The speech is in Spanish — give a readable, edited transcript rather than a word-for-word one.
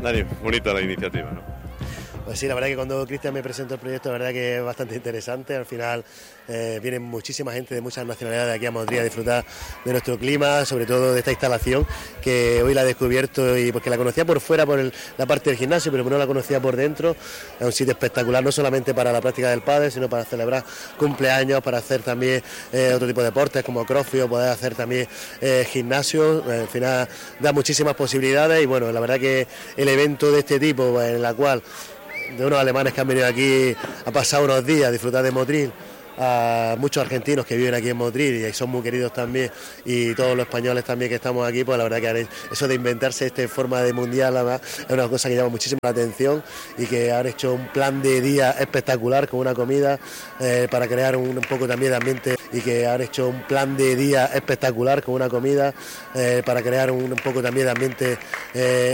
Dani, bonita la iniciativa, ¿no? Pues sí, la verdad que cuando Cristian me presentó el proyecto, la verdad que es bastante interesante. Al final viene muchísima gente de muchas nacionalidades aquí a Madrid a disfrutar de nuestro clima, sobre todo de esta instalación que hoy la he descubierto y porque la conocía por fuera, por la parte del gimnasio, pero no la conocía por dentro. Es un sitio espectacular, no solamente para la práctica del pádel, sino para celebrar cumpleaños, para hacer también otro tipo de deportes como crossfit, o poder hacer también gimnasio. Al final da muchísimas posibilidades y bueno, la verdad que el evento de este tipo, en la cual de unos alemanes que han venido aquí a pasar unos días a disfrutar de Motril, a muchos argentinos que viven aquí en Motril y son muy queridos también, y todos los españoles también que estamos aquí, pues la verdad que eso de inventarse esta forma de mundial es una cosa que llama muchísimo la atención, y que han hecho un plan de día espectacular con una comida para crear un poco también de ambiente, y que han hecho un plan de día espectacular con una comida para crear un poco también de ambiente